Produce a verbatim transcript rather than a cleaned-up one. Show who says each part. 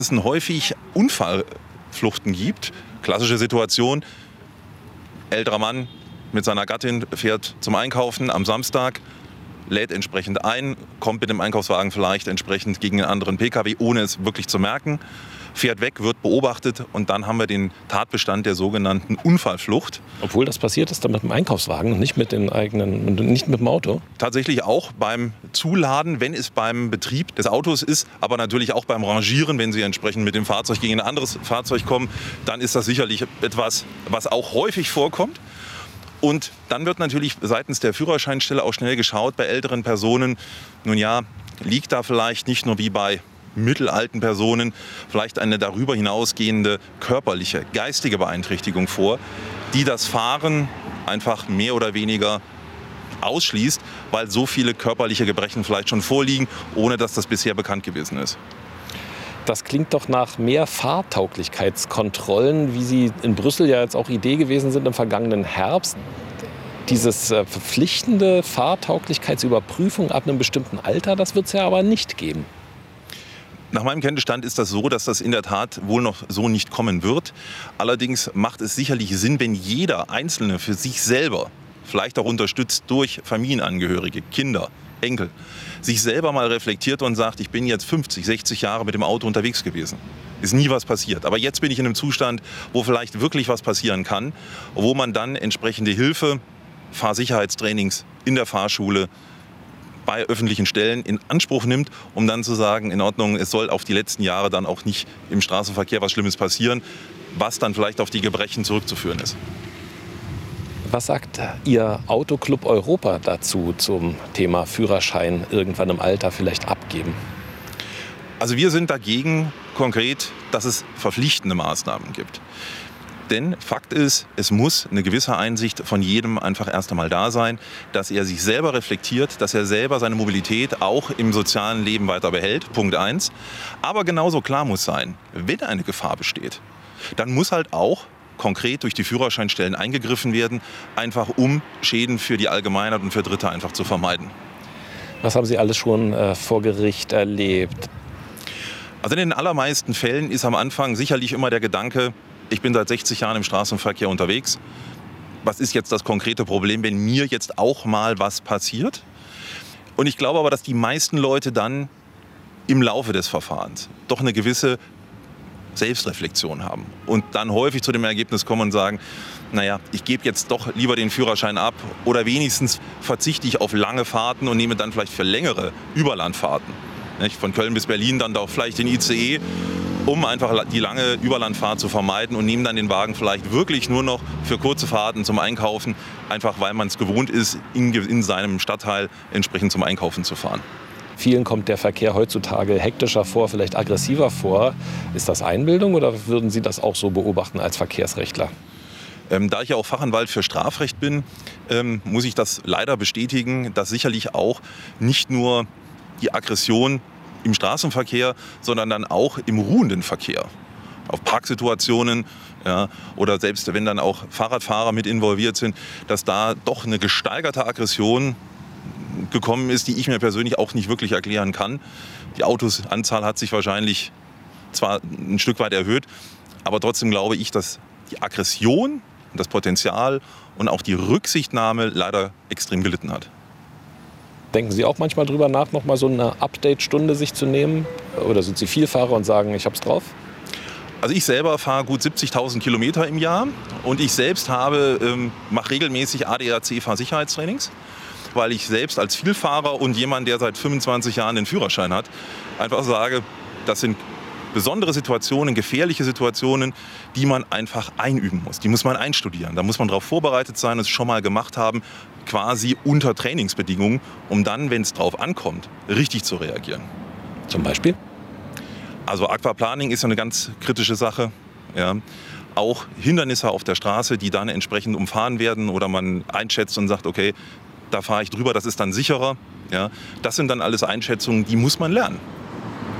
Speaker 1: es häufig Unfallfluchten gibt. Klassische Situation, älterer Mann mit seiner Gattin fährt zum Einkaufen am Samstag, lädt entsprechend ein, kommt mit dem Einkaufswagen vielleicht entsprechend gegen einen anderen Pkw, ohne es wirklich zu merken, fährt weg, wird beobachtet und dann haben wir den Tatbestand der sogenannten Unfallflucht.
Speaker 2: Obwohl das passiert ist dann mit dem Einkaufswagen und nicht mit den eigenen, nicht mit dem Auto?
Speaker 1: Tatsächlich auch beim Zuladen, wenn es beim Betrieb des Autos ist, aber natürlich auch beim Rangieren, wenn Sie entsprechend mit dem Fahrzeug gegen ein anderes Fahrzeug kommen, dann ist das sicherlich etwas, was auch häufig vorkommt. Und dann wird natürlich seitens der Führerscheinstelle auch schnell geschaut bei älteren Personen, nun ja, liegt da vielleicht nicht nur wie bei mittelalten Personen vielleicht eine darüber hinausgehende körperliche, geistige Beeinträchtigung vor, die das Fahren einfach mehr oder weniger ausschließt, weil so viele körperliche Gebrechen vielleicht schon vorliegen, ohne dass das bisher bekannt gewesen ist.
Speaker 2: Das klingt doch nach mehr Fahrtauglichkeitskontrollen, wie sie in Brüssel ja jetzt auch Idee gewesen sind im vergangenen Herbst. Dieses äh, verpflichtende Fahrtauglichkeitsüberprüfung ab einem bestimmten Alter, das wird es ja aber nicht geben.
Speaker 1: Nach meinem Kenntnisstand ist das so, dass das in der Tat wohl noch so nicht kommen wird. Allerdings macht es sicherlich Sinn, wenn jeder Einzelne für sich selber, vielleicht auch unterstützt durch Familienangehörige, Kinder, Enkel, sich selber mal reflektiert und sagt, ich bin jetzt fünfzig, sechzig Jahre mit dem Auto unterwegs gewesen. Ist nie was passiert. Aber jetzt bin ich in einem Zustand, wo vielleicht wirklich was passieren kann, wo man dann entsprechende Hilfe, Fahrsicherheitstrainings in der Fahrschule, bei öffentlichen Stellen in Anspruch nimmt, um dann zu sagen, in Ordnung, es soll auf die letzten Jahre dann auch nicht im Straßenverkehr was Schlimmes passieren, was dann vielleicht auf die Gebrechen zurückzuführen ist.
Speaker 2: Was sagt Ihr Autoclub Europa dazu zum Thema Führerschein irgendwann im Alter vielleicht abgeben?
Speaker 1: Also wir sind dagegen konkret, dass es verpflichtende Maßnahmen gibt. Denn Fakt ist, es muss eine gewisse Einsicht von jedem einfach erst einmal da sein, dass er sich selber reflektiert, dass er selber seine Mobilität auch im sozialen Leben weiter behält, Punkt eins. Aber genauso klar muss sein, wenn eine Gefahr besteht, dann muss halt auch konkret durch die Führerscheinstellen eingegriffen werden, einfach um Schäden für die Allgemeinheit und für Dritte einfach zu vermeiden.
Speaker 2: Was haben Sie alles schon äh, vor Gericht erlebt?
Speaker 1: Also in den allermeisten Fällen ist am Anfang sicherlich immer der Gedanke, ich bin seit sechzig Jahren im Straßenverkehr unterwegs. Was ist jetzt das konkrete Problem, wenn mir jetzt auch mal was passiert? Und ich glaube aber, dass die meisten Leute dann im Laufe des Verfahrens doch eine gewisse Selbstreflexion haben und dann häufig zu dem Ergebnis kommen und sagen, naja, ich gebe jetzt doch lieber den Führerschein ab oder wenigstens verzichte ich auf lange Fahrten und nehme dann vielleicht für längere Überlandfahrten, nicht, von Köln bis Berlin dann doch vielleicht den I C E, um einfach die lange Überlandfahrt zu vermeiden und nehmen dann den Wagen vielleicht wirklich nur noch für kurze Fahrten zum Einkaufen, einfach weil man es gewohnt ist, in, in seinem Stadtteil entsprechend zum Einkaufen zu fahren.
Speaker 2: Vielen kommt der Verkehr heutzutage hektischer vor, vielleicht aggressiver vor. Ist das Einbildung oder würden Sie das auch so beobachten als Verkehrsrechtler?
Speaker 1: Ähm, da ich ja auch Fachanwalt für Strafrecht bin, ähm, muss ich das leider bestätigen, dass sicherlich auch nicht nur die Aggression im Straßenverkehr, sondern dann auch im ruhenden Verkehr, auf Parksituationen, ja, oder selbst wenn dann auch Fahrradfahrer mit involviert sind, dass da doch eine gesteigerte Aggression gekommen ist, die ich mir persönlich auch nicht wirklich erklären kann. Die Autosanzahl hat sich wahrscheinlich zwar ein Stück weit erhöht, aber trotzdem glaube ich, dass die Aggression, das Potenzial und auch die Rücksichtnahme leider extrem gelitten hat.
Speaker 2: Denken Sie auch manchmal drüber nach, noch mal so eine Update-Stunde sich zu nehmen? Oder sind Sie Vielfahrer und sagen, ich hab's drauf?
Speaker 1: Also ich selber fahre gut siebzigtausend Kilometer im Jahr und ich selbst habe, ähm, mache regelmäßig A D A C-Fahrsicherheitstrainings, weil ich selbst als Vielfahrer und jemand, der seit fünfundzwanzig Jahren den Führerschein hat, einfach sage, das sind besondere Situationen, gefährliche Situationen, die man einfach einüben muss. Die muss man einstudieren. Da muss man darauf vorbereitet sein, es schon mal gemacht haben, quasi unter Trainingsbedingungen, um dann, wenn es drauf ankommt, richtig zu reagieren.
Speaker 2: Zum Beispiel?
Speaker 1: Also Aquaplaning ist ja eine ganz kritische Sache. Ja. Auch Hindernisse auf der Straße, die dann entsprechend umfahren werden oder man einschätzt und sagt, okay, da fahre ich drüber, das ist dann sicherer. Ja. Das sind dann alles Einschätzungen, die muss man lernen.